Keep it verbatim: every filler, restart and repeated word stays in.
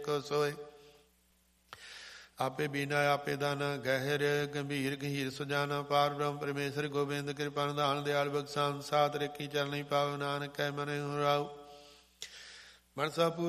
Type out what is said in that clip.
ਕੋ ਸੋਏ। ਆਪੇ ਬੀਨਾ ਆਪੇ ਦਾਨਾ ਗਹਿਰ ਗੰਭੀਰ ਗਹੀਰ ਸੁਜਾਨਾ। ਪਾਰ ਬ੍ਰਹਮ ਪਰਮੇਸ਼ਰ ਗੋਬਿੰਦ ਕਿਰਪਾ ਨਿਧਾਨ ਦਿਆਲ ਬਖਸ਼ਾਨ। ਸਾਤ ਰਖੀ ਚਰਨੀ ਪਾਵ ਨਾਨਕ ਕੈ ਮਨਿ ਰਾਉ। ਮਨਸਾ